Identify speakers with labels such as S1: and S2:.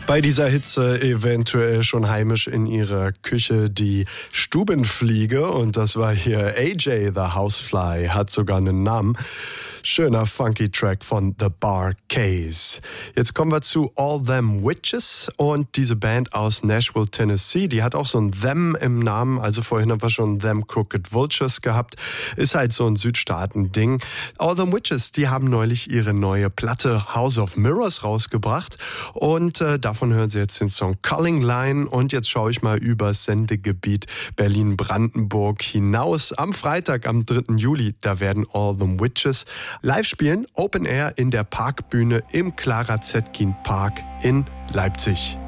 S1: Bei dieser Hitze eventuell schon heimisch in ihrer Küche die Stubenfliege. Und das war hier AJ the Housefly, hat sogar einen Namen. Schöner funky Track von The Bar Case. Jetzt kommen wir zu All Them Witches und diese Band aus Nashville, Tennessee, die hat auch so ein Them im Namen, also vorhin haben wir schon Them Crooked Vultures gehabt, ist halt so ein Südstaaten-Ding. All Them Witches, die haben neulich ihre neue Platte House of Mirrors rausgebracht und davon hören Sie jetzt den Song Culling Line und jetzt schaue ich mal übers Sendegebiet Berlin-Brandenburg hinaus. Am Freitag, am 3. Juli, da werden All Them Witches live spielen, Open Air in der Parkbühne im Clara Zetkin Park in Leipzig.